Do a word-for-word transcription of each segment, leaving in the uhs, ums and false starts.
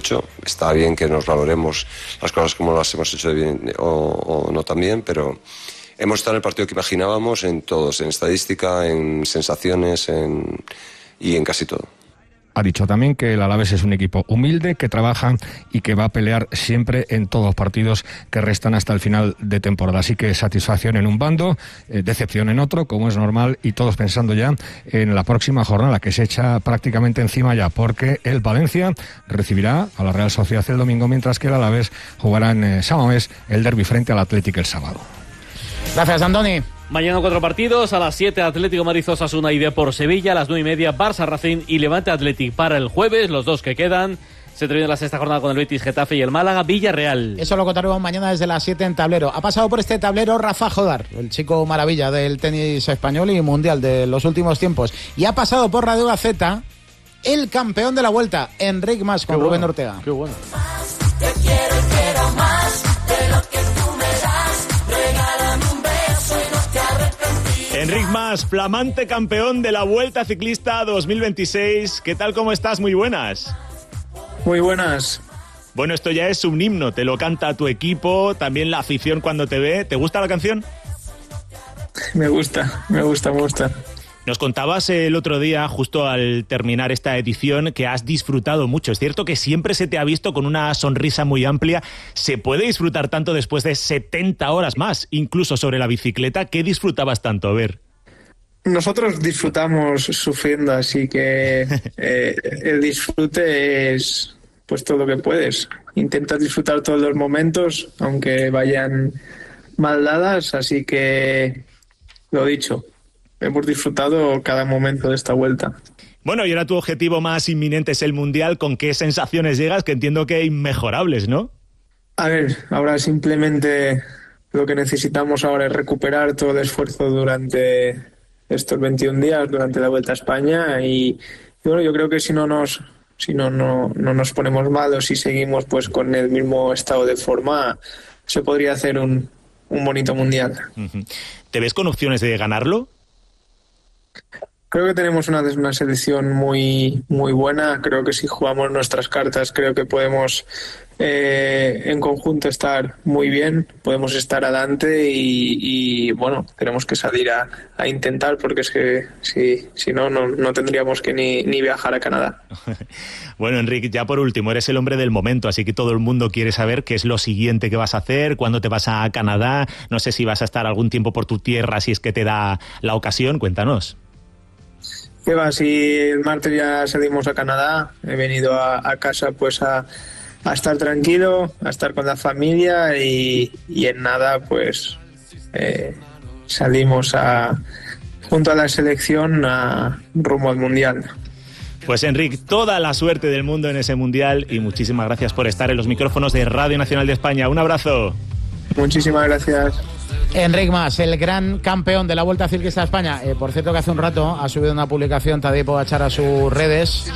hecho. Está bien que nos valoremos las cosas como las hemos hecho de bien o, o no tan bien, pero hemos estado en el partido que imaginábamos en todos, en estadística, en sensaciones en, y en casi todo. Ha dicho también que el Alavés es un equipo humilde, que trabaja y que va a pelear siempre en todos los partidos que restan hasta el final de temporada. Así que satisfacción en un bando, eh, decepción en otro, como es normal, y todos pensando ya en la próxima jornada, que se echa prácticamente encima ya, porque el Valencia recibirá a la Real Sociedad el domingo, mientras que el Alavés jugará en eh, San Mamés el derbi frente al Atlético el sábado. Gracias, Andoni. Mañana cuatro partidos, a las siete Atlético Madrid Osasuna y Depor Sevilla, a las nueve y media Barça Racing y Levante Athletic para el jueves, los dos que quedan. Se termina la sexta jornada con el Betis, Getafe y el Málaga, Villarreal. Eso lo contaremos mañana desde las siete en Tablero. Ha pasado por este tablero Rafa Jodar, el chico maravilla del tenis español y mundial de los últimos tiempos. Y ha pasado por Radio Gaceta el campeón de la Vuelta, Enric Mas, con bueno, Rubén Ortega. Qué bueno. Te quiero y quiero más de lo que tú me das. Regálame un beso y no te arrepentirás. Enric Mas, flamante campeón de la Vuelta Ciclista dos mil veintiséis. ¿Qué tal, cómo estás? Muy buenas. Muy buenas. Bueno, esto ya es un himno, te lo canta tu equipo, también la afición cuando te ve. ¿Te gusta la canción? Me gusta, me gusta, me gusta. Nos contabas el otro día, justo al terminar esta edición, que has disfrutado mucho. Es cierto que siempre se te ha visto con una sonrisa muy amplia. ¿Se puede disfrutar tanto después de setenta horas más, incluso sobre la bicicleta? ¿Qué disfrutabas tanto? A ver. Nosotros disfrutamos sufriendo, así que eh, el disfrute es pues todo lo que puedes. Intentas disfrutar todos los momentos, aunque vayan mal dadas, así que lo dicho. Hemos disfrutado cada momento de esta vuelta. Bueno, y ahora tu objetivo más inminente es el Mundial. ¿Con qué sensaciones llegas? Que entiendo que inmejorables, ¿no? A ver, ahora simplemente lo que necesitamos ahora es recuperar todo el esfuerzo durante estos veintiún días, durante la Vuelta a España. Y, y bueno, yo creo que si no nos, si no, no, no nos ponemos malos y seguimos pues con el mismo estado de forma, se podría hacer un, un bonito Mundial. ¿Te ves con opciones de ganarlo? Creo que tenemos una, una selección muy, muy buena. Creo que si jugamos nuestras cartas, creo que podemos eh, en conjunto estar muy bien. Podemos estar adelante y, y bueno, tenemos que salir a, a intentar, porque es que si, si no, no, no tendríamos que ni, ni viajar a Canadá. Bueno, Enric, ya por último, eres el hombre del momento, así que todo el mundo quiere saber qué es lo siguiente que vas a hacer, cuándo te vas a Canadá. No sé si vas a estar algún tiempo por tu tierra, si es que te da la ocasión. Cuéntanos. ¿Qué va? Si el martes ya salimos a Canadá, he venido a, a casa pues a, a estar tranquilo, a estar con la familia y, y en nada pues eh, salimos a, junto a la selección a rumbo al Mundial. Pues Enric, toda la suerte del mundo en ese Mundial y muchísimas gracias por estar en los micrófonos de Radio Nacional de España. Un abrazo. Muchísimas gracias. Enric Mas, el gran campeón de la Vuelta Ciclista a España. Eh, por cierto que hace un rato ha subido una publicación Tadej Pogačar a sus redes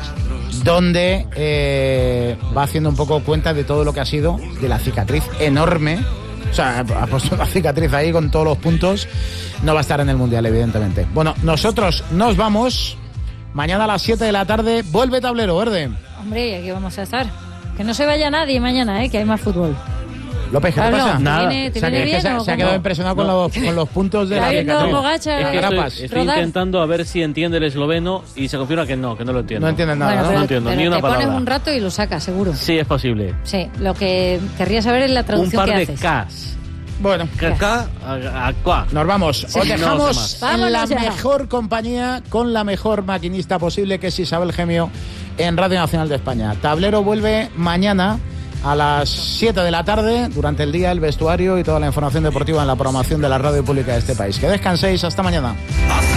donde eh, va haciendo un poco cuenta de todo lo que ha sido, de la cicatriz enorme. O sea, ha puesto la cicatriz ahí con todos los puntos. No va a estar en el Mundial, evidentemente. Bueno, nosotros nos vamos. Mañana a las siete de la tarde vuelve Tablero Verde. Hombre, aquí vamos a estar. Que no se vaya nadie mañana, ¿eh? Que hay más fútbol. López, ¿qué Pablo, pasa? ¿te Nada. viene- te o sea, viene que es que bien se, o se ha cómo? quedado impresionado con, No. los, con los puntos de Está la viendo cicatriz. Pogačar. Es que Grapas. estoy, estoy Rodar. intentando a ver si entiende el esloveno y se confirma que no, que no lo entiende. No entienden nada, Bueno, ¿no? pero, No entiendo pero ni una te palabra. pones un rato y lo sacas, seguro. Sí, es posible. Sí, lo que querría saber es la Un traducción par que de haces. Ks. Bueno, K, K, a, a, K. nos vamos. Sí. Os No dejamos sé más. en Vámonos la ya. mejor compañía con la mejor maquinista posible, que es Isabel Gemio, en Radio Nacional de España. Tablero vuelve mañana a las siete de la tarde. Durante el día, el vestuario y toda la información deportiva en la programación de la radio pública de este país. Que descanséis. Hasta mañana.